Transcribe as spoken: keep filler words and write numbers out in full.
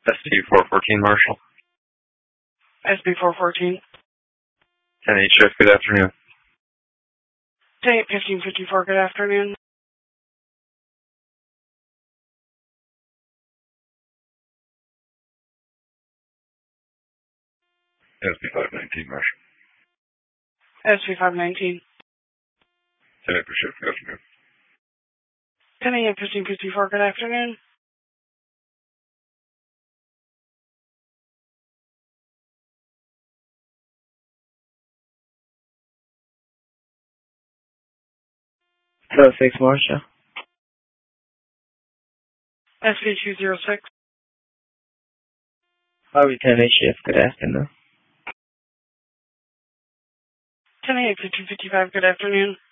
S B four fourteen, Marshall. S B four fourteen. ten eight shift, good afternoon. ten eight fifteen fifty-four, good afternoon. S B five nineteen, Marshall. S B five nineteen. ten eight per shift, good afternoon. ten eight fifteen fifty-four, good afternoon. Hello, six Marshall. S B two zero six. Harvey ten eight shift, good afternoon. ten eight fifteen fifty-five, good afternoon.